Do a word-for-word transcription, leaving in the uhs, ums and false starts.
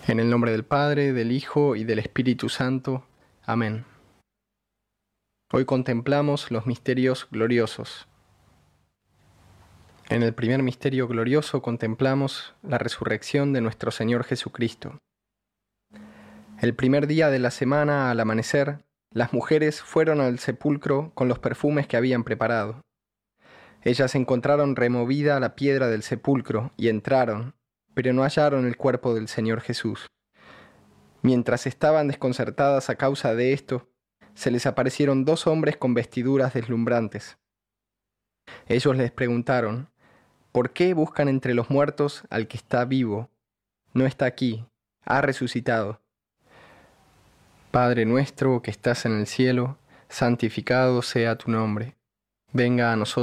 En el nombre del Padre, del Hijo y del Espíritu Santo. Amén. Hoy contemplamos los misterios gloriosos. En el primer misterio glorioso contemplamos la resurrección de nuestro Señor Jesucristo. El primer día de la semana, al amanecer, las mujeres fueron al sepulcro con los perfumes que habían preparado. Ellas encontraron removida la piedra del sepulcro y entraron, pero no hallaron el cuerpo del Señor Jesús. Mientras estaban desconcertadas a causa de esto, se les aparecieron dos hombres con vestiduras deslumbrantes. Ellos les preguntaron, ¿por qué buscan entre los muertos al que está vivo? No está aquí, ha resucitado. Padre nuestro que estás en el cielo, santificado sea tu nombre. Venga a nosotros